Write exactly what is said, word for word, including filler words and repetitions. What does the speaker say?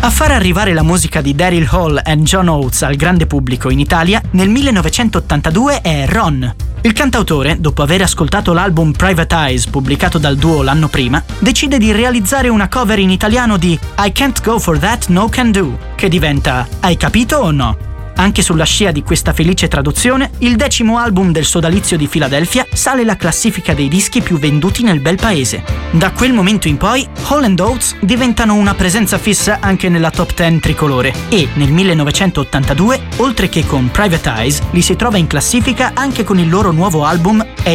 A far arrivare la musica di Daryl Hall e John Oates al grande pubblico in Italia nel millenovecentottantadue è Ron. Il cantautore, dopo aver ascoltato l'album Private Eyes pubblicato dal duo l'anno prima, decide di realizzare una cover in italiano di I Can't Go For That No Can Do, che diventa Hai capito o no? Anche sulla scia di questa felice traduzione, il decimo album del sodalizio di Philadelphia sale la classifica dei dischi più venduti nel bel paese. Da quel momento in poi, Hall and Oates diventano una presenza fissa anche nella top dieci tricolore e, nel millenovecentottantadue, oltre che con Private Eyes, li si trova in classifica anche con il loro nuovo album A